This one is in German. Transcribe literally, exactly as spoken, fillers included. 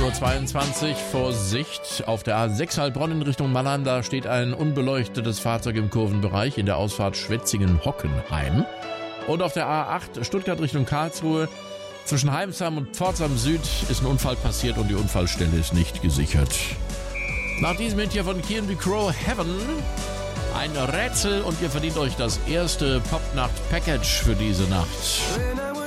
Uhr zweiundzwanzig, Vorsicht, auf der A sechs Heilbronn in Richtung Mannheim, da steht ein unbeleuctetes Fahrzeug im Kurvenbereich in der Ausfahrt Schwetzingen-Hockenheim. Und auf der A acht Stuttgart Richtung Karlsruhe zwischen Heimsheim und Pforzheim Süd ist ein Unfall passiert und die Unfallstelle ist nicht gesichert. Nach diesem Hit hier von Keen the Crow, Heaven, ein Rätsel und ihr verdient euch das erste Popnacht-Package für diese Nacht.